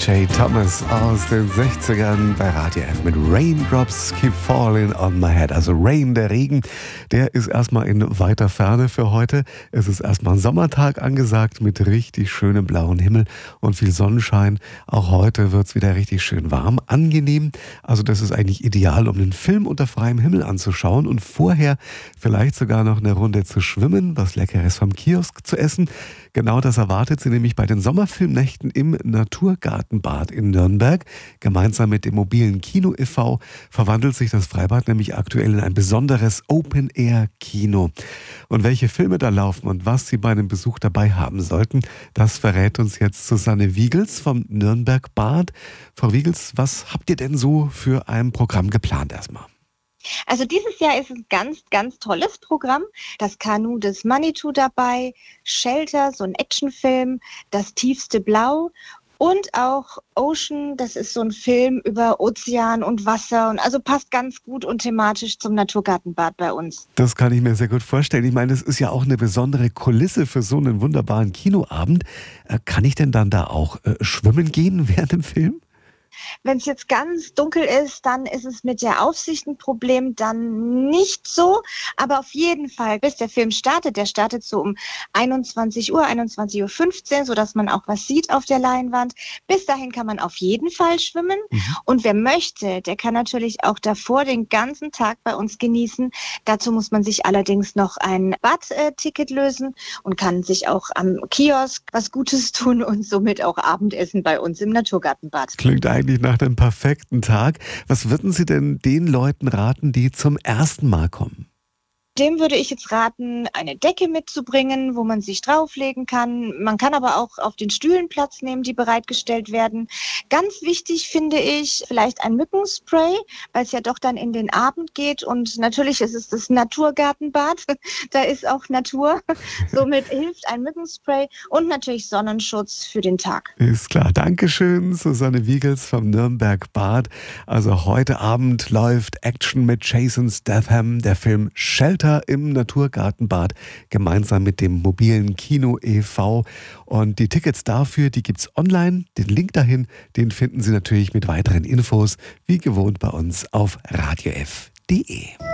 Jay Thomas aus den 60ern bei Radio F mit Raindrops Keep Falling on My Head. Also Rain, der Regen, der ist erstmal in weiter Ferne für heute. Es ist erstmal ein Sommertag angesagt mit richtig schönem blauen Himmel und viel Sonnenschein. Auch heute wird es wieder richtig schön warm, angenehm. Also das ist eigentlich ideal, um einen Film unter freiem Himmel anzuschauen und vorher vielleicht sogar noch eine Runde zu schwimmen, was Leckeres vom Kiosk zu essen. Genau das erwartet Sie nämlich bei den Sommerfilmnächten im Naturgartenbad in Nürnberg. Gemeinsam mit dem mobilen Kino e.V. verwandelt sich das Freibad nämlich aktuell in ein besonderes Open-Air-Kino. Und welche Filme da laufen und was Sie bei einem Besuch dabei haben sollten, das verrät uns jetzt Susanne Wiegels vom Nürnberg Bad. Frau Wiegels, was habt ihr denn so für ein Programm geplant erstmal? Also dieses Jahr ist ein ganz, ganz tolles Programm. Das Kanu des Manitou dabei, Shelter, so ein Actionfilm, Das tiefste Blau und auch Ocean, das ist so ein Film über Ozean und Wasser und also passt ganz gut und thematisch zum Naturgartenbad bei uns. Das kann ich mir sehr gut vorstellen. Ich meine, es ist ja auch eine besondere Kulisse für so einen wunderbaren Kinoabend. Kann ich denn dann da auch schwimmen gehen während dem Film? Wenn es jetzt ganz dunkel ist, dann ist es mit der Aufsicht ein Problem, dann nicht so. Aber auf jeden Fall, bis der Film startet, der startet so um 21 Uhr, 21:15 Uhr, sodass man auch was sieht auf der Leinwand. Bis dahin kann man auf jeden Fall schwimmen. Und wer möchte, der kann natürlich auch davor den ganzen Tag bei uns genießen. Dazu muss man sich allerdings noch ein Badticket lösen und kann sich auch am Kiosk was Gutes tun und somit auch Abendessen bei uns im Naturgartenbad. Klingt eigentlich nach dem perfekten Tag. Was würden Sie denn den Leuten raten, die zum ersten Mal kommen? Dem würde ich jetzt raten, eine Decke mitzubringen, wo man sich drauflegen kann. Man kann aber auch auf den Stühlen Platz nehmen, die bereitgestellt werden. Ganz wichtig finde ich vielleicht ein Mückenspray, weil es ja doch dann in den Abend geht. Und natürlich ist es das Naturgartenbad. Da ist auch Natur. Somit hilft ein Mückenspray und natürlich Sonnenschutz für den Tag. Ist klar. Dankeschön, Susanne Wiegels vom Nürnberg Bad. Also heute Abend läuft Action mit Jason Statham, der Film Shelter im Naturgartenbad, gemeinsam mit dem mobilen Kino e.V. Und die Tickets dafür, die gibt's online. Den Link dahin, den finden Sie natürlich mit weiteren Infos, wie gewohnt bei uns auf radiof.de.